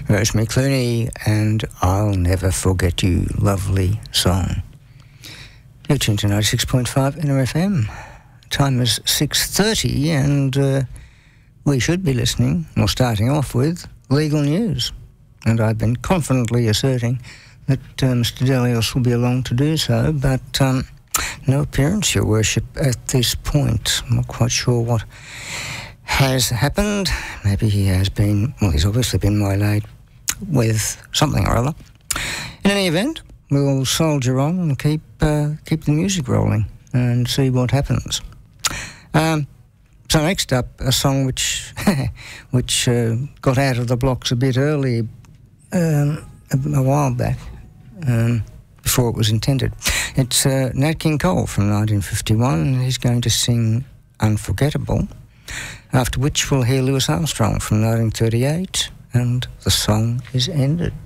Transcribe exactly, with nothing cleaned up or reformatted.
Rosemary Clooney and I'll Never Forget You, lovely song. You're tuned to ninety-six point five N R F M. Time is six thirty and uh, we should be listening, or starting off with, legal news. And I've been confidently asserting that uh, Mister Delios will be along to do so, but um, no appearance, Your Worship, at this point. I'm not quite sure what has happened. Maybe he has been, well, he's obviously been waylaid with something or other. In any event, we'll soldier on and keep uh, keep the music rolling and see what happens. Um, so next up, a song which which uh, got out of the blocks a bit early, um, a, a while back, um, before it was intended. It's uh, Nat King Cole from nineteen fifty-one, and he's going to sing Unforgettable, after which we'll hear Louis Armstrong from nineteen thirty-eight, and the song is ended.